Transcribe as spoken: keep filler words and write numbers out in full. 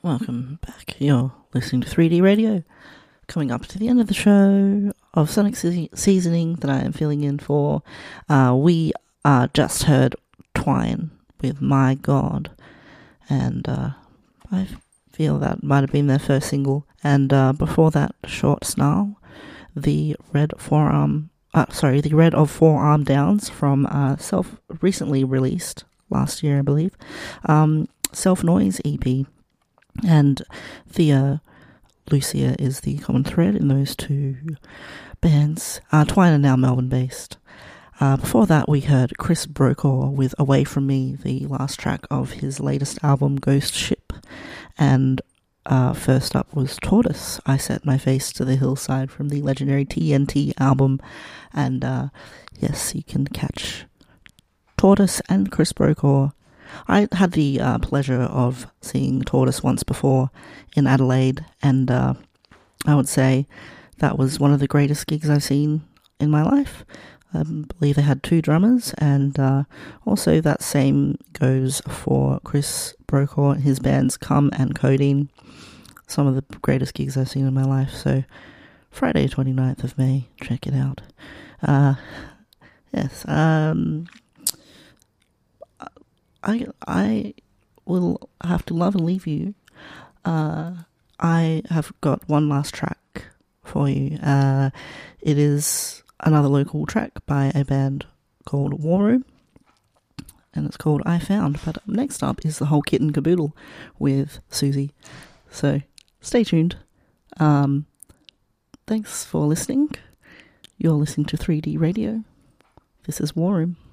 Welcome back. You're listening to three D Radio. Coming up to the end of the show of Sonic Se- Seasoning that I am filling in for, uh, we uh, just heard Twine with My God. And uh, I feel that might have been their first single. And uh, before that, Short Snarl, the Red Forearm, uh, sorry, the Red of Forearm Downs from uh, self recently released last year, I believe, um, Self Noise E P. And Thea Lucia is the common thread in those two bands. Uh, Twine are now Melbourne-based. Uh, before that, we heard Chris Brokaw with Away From Me, the last track of his latest album, Ghost Ship. And uh, first up was Tortoise, I Set My Face to the Hillside, from the legendary T N T album. And uh, yes, you can catch Tortoise and Chris Brokaw. I had the uh, pleasure of seeing Tortoise once before in Adelaide, and uh, I would say that was one of the greatest gigs I've seen in my life. I believe they had two drummers, and uh, also that same goes for Chris Brokaw and his bands Come and Codeine. Some of the greatest gigs I've seen in my life. So Friday twenty-ninth of May, check it out. Uh, yes, um... I I will have to love and leave you. Uh, I have got one last track for you. Uh, it is another local track by a band called War Room, and it's called I Found. But next up is the whole kit and caboodle with Susie. So stay tuned. Um, thanks for listening. You're listening to three D Radio. This is War Room.